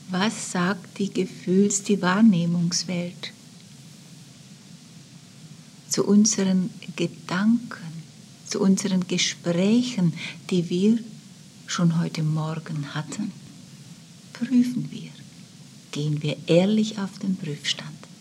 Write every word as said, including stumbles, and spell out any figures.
Was sagt die Gefühls-, die Wahrnehmungswelt zu unseren Gedanken, zu unseren Gesprächen, die wir schon heute Morgen hatten? Prüfen wir. Gehen wir ehrlich auf den Prüfstand.